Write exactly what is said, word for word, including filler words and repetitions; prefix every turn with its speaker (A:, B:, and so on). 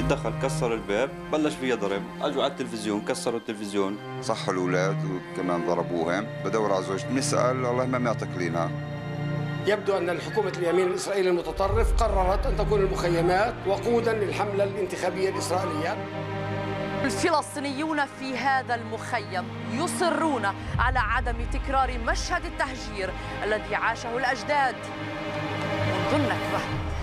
A: دخل كسر الباب، بلش فيها ضرب، اجوا على التلفزيون كسروا التلفزيون.
B: صحوا الاولاد وكمان ضربوهم. بدور على زوجتي بنسال الله ما معطيك لينا.
C: يبدو أن الحكومة اليمين الإسرائيلي المتطرف قررت أن تكون المخيمات وقوداً للحملة الانتخابية الإسرائيلية.
D: الفلسطينيون في هذا المخيم يصرون على عدم تكرار مشهد التهجير الذي عاشه الأجداد منذ النكبة.